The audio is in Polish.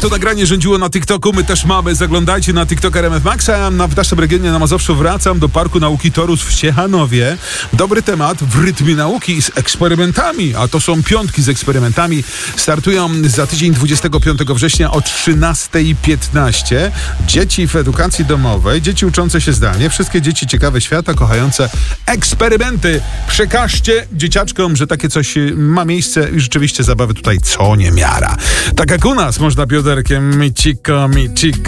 to nagranie rządziło na TikToku, my też mamy. Zaglądajcie na TikTok RMF Max, a ja w naszym regionie na Mazowszu wracam do Parku Nauki Torus w Ciechanowie. Dobry temat w rytmie nauki z eksperymentami, a to są piątki z eksperymentami. Startują za tydzień 25 września o 13:15. Dzieci w edukacji domowej, dzieci uczące się zdalnie, wszystkie dzieci ciekawe świata, kochające eksperymenty. Przekażcie dzieciaczkom, że takie coś ma miejsce i rzeczywiście zabawy tutaj co niemiara. Tak jak u nas można bioderkiem miciko.